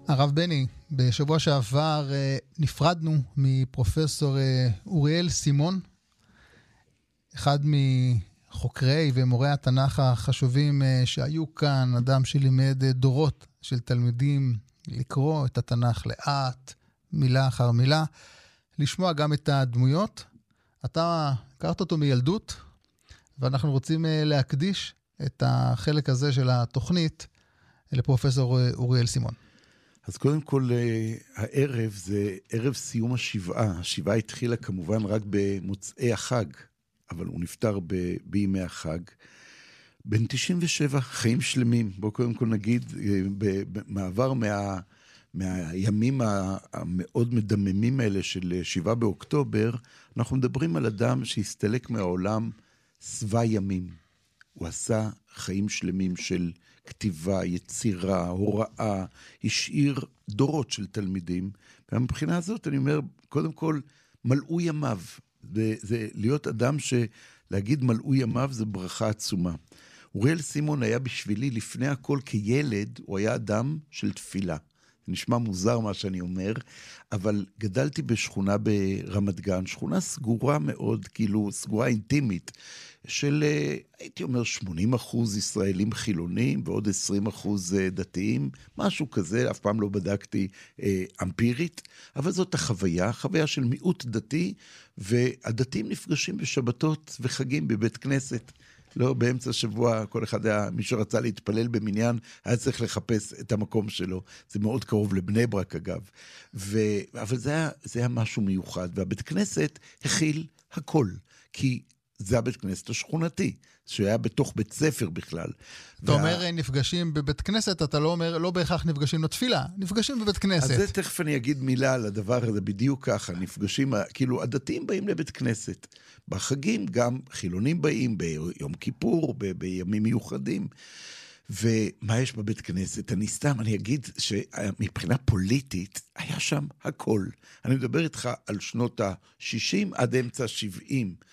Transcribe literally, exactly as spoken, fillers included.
הרב בני, בשבוע שעבר נפרדנו מפרופסור אוריאל סימון, אחד מחוקרי ומורי התנ"ך החשובים שהיו כאן, אדם שלימד דורות של תלמידים לקרוא את התנ"ך לאט, מילה אחר מילה, לשמוע גם את הדמויות. אתה הכרת אותו מילדות, ואנחנו רוצים להקדיש את החלק הזה של התוכנית לפרופסור אוריאל סימון. אז קודם כל, הערב זה ערב סיום השבעה. השבעה התחילה כמובן רק במוצאי החג, אבל הוא נפטר ב- בימי החג. בן תשעים ושבע, חיים שלמים. בואו קודם כל נגיד, במעבר מה, מהימים המאוד מדממים האלה של שבעה באוקטובר, אנחנו מדברים על אדם שהסתלק מהעולם שבע ימים. הוא עשה חיים שלמים של כתיבה, יצירה, הוראה, השאיר דורות של תלמידים, ומבחינה הזאת אני אומר, קודם כל, מלאו ימיו. זה, זה להיות אדם שלהגיד מלאו ימיו זה ברכה עצומה. אוריאל סימון היה בשבילי לפני הכל כילד, הוא היה אדם של תפילה. זה נשמע מוזר מה שאני אומר, אבל גדלתי בשכונה ברמת גן, שכונה סגורה מאוד, כאילו סגורה אינטימית, של, הייתי אומר, שמונים אחוז ישראלים חילונים, ועוד עשרים אחוז דתיים, משהו כזה, אף פעם לא בדקתי אה, אמפירית, אבל זאת החוויה, חוויה של מיעוט דתי, והדתיים נפגשים בשבתות וחגים בבית כנסת, לא באמצע השבוע, כל אחד היה, מי שרצה להתפלל במניין, היה צריך לחפש את המקום שלו. זה מאוד קרוב לבני ברק אגב. ו... אבל זה היה, זה היה משהו מיוחד, והבית כנסת הכיל הכל, כי זה הבית כנסת השכונתי, שהיה בתוך בית ספר בכלל. אתה וה... אומר נפגשים בבית כנסת, אתה לא אומר, לא בהכרח נפגשים לתפילה, נפגשים בבית כנסת. אז זה תכף אני אגיד מילה על הדבר הזה, בדיוק ככה, נפגשים, כאילו הדתיים באים לבית כנסת, בחגים גם חילונים באים, ביום כיפור, ב- בימים מיוחדים, ומה יש בבית כנסת? אני סתם, אני אגיד שמבחינה פוליטית היה שם הכל. אני מדבר איתך על שנות ה-שישים עד אמצע ה-שבעים.